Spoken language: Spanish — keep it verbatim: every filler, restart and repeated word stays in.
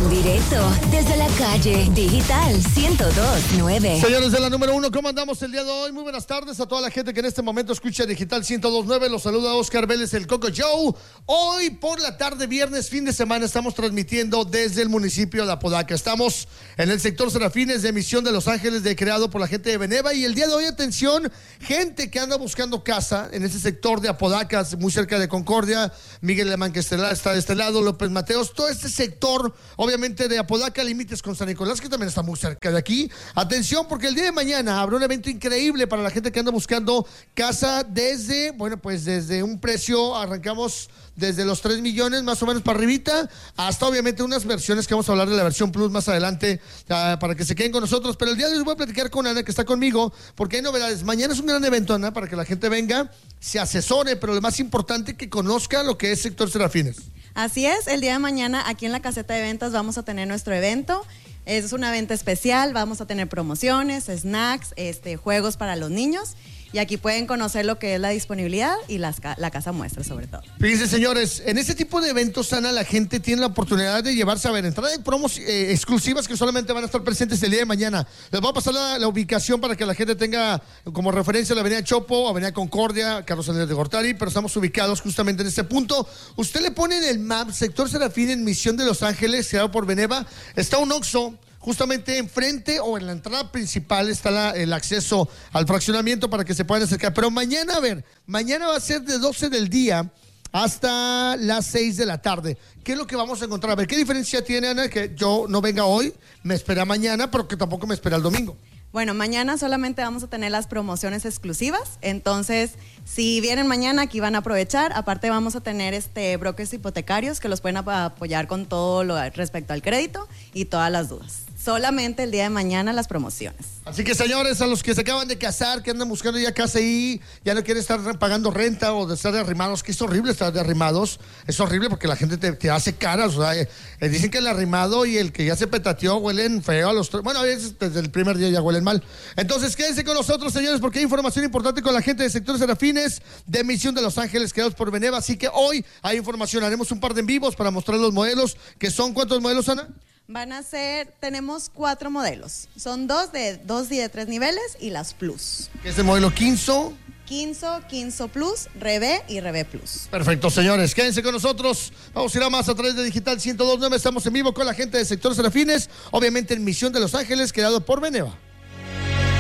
En directo, desde la calle Digital ciento dos punto nueve. Señores de la número uno, ¿cómo andamos el día de hoy? Muy buenas tardes a toda la gente que en este momento escucha Digital ciento dos punto nueve. Los saluda Oscar Vélez, el Coco Joe. Hoy por la tarde, viernes, fin de semana, estamos transmitiendo desde el municipio de Apodaca. Estamos en el sector Serafines de emisión de Los Ángeles, de creado por la gente de Beneva. Y el día de hoy, atención, gente que anda buscando casa en ese sector de Apodaca, muy cerca de Concordia. Miguel Alemán, que está de este lado, López Mateos, todo este sector, obviamente de Apodaca, límites con San Nicolás, que también está muy cerca de aquí. Atención, porque el día de mañana habrá un evento increíble para la gente que anda buscando casa desde, bueno, pues desde un precio, arrancamos desde los tres millones más o menos para arribita, hasta obviamente unas versiones que vamos a hablar de la versión Plus más adelante, uh, para que se queden con nosotros. Pero el día de hoy les voy a platicar con Ana, que está conmigo, porque hay novedades. Mañana es un gran evento, Ana, para que la gente venga, se asesore, pero lo más importante, que conozca lo que es Sector Serafines. Así es, el día de mañana aquí en la caseta de ventas vamos a tener nuestro evento. Es una venta especial, vamos a tener promociones, snacks, este, juegos para los niños. Y aquí pueden conocer lo que es la disponibilidad y las, la casa muestra, sobre todo. Fíjense, señores, en este tipo de eventos, Ana, la gente tiene la oportunidad de llevarse a ver entrada de promos eh, exclusivas que solamente van a estar presentes el día de mañana. Les voy a pasar la, la ubicación para que la gente tenga como referencia la avenida Chopo, avenida Concordia, Carlos Andrés de Gortari, pero estamos ubicados justamente en este punto. Usted le pone en el map Sector Serafín en Misión de Los Ángeles, creado por Beneva. Está un Oxxo. Justamente enfrente o en la entrada principal está la, el acceso al fraccionamiento para que se puedan acercar. Pero mañana, a ver, mañana va a ser de doce del día hasta las seis de la tarde. ¿Qué es lo que vamos a encontrar? A ver, ¿qué diferencia tiene, Ana, que yo no venga hoy, me espera mañana, pero que tampoco me espera el domingo? Bueno, mañana solamente vamos a tener las promociones exclusivas, entonces si vienen mañana aquí van a aprovechar. Aparte vamos a tener este brokers hipotecarios que los pueden ap- apoyar con todo lo respecto al crédito y todas las dudas. Solamente el día de mañana las promociones. Así que, señores, a los que se acaban de casar, que andan buscando ya casa ahí, ya no quieren estar pagando renta o de estar de arrimados, que es horrible estar de arrimados, es horrible porque la gente te, te hace caras, o sea, eh, eh, dicen que el arrimado y el que ya se petateó huelen feo a los tres, bueno, a veces desde el primer día ya huelen mal. Entonces, quédense con nosotros, señores, porque hay información importante con la gente de Sector Serafines, de Misión de Los Ángeles, creados por Beneva, así que hoy hay información, haremos un par de en vivos para mostrar los modelos, que son, ¿cuántos modelos, Ana? Van a ser, tenemos cuatro modelos. Son dos de dos y de tres niveles y las Plus. ¿Qué es el modelo Quinzo? Quinzo, Quinzo Plus, Rebe y Rebe Plus. Perfecto, señores. Quédense con nosotros. Vamos a ir a más a través de Digital ciento dos punto nueve. Estamos en vivo con la gente de Sector Serafines, obviamente en Misión de Los Ángeles, creado por Beneva.